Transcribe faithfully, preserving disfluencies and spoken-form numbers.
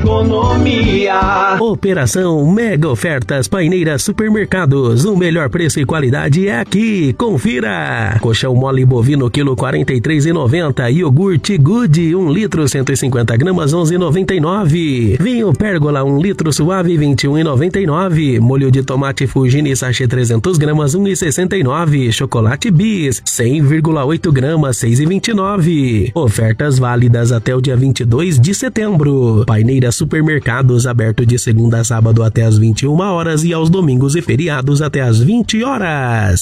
economia. Operação Mega Ofertas Paineiras Supermercados. O melhor preço e qualidade é aqui. Confira. Colchão mole bovino quilo quarenta e três reais e noventa centavos. Iogurte Good um litro cento e cinquenta gramas onze reais e noventa e nove centavos. Vinho Pérgola um litro suave vinte e um reais e noventa e nove centavos. Molho de tomate Fugini sachê trezentas gramas um real e sessenta e nove centavos. Chocolate Bis cem vírgula oito gramas seis reais e vinte e nove centavos. Ofertas válidas até o dia vinte e dois de setembro. Paineiras Supermercados aberto de segunda a sábado até às vinte e uma horas e aos domingos e feriados até às vinte horas.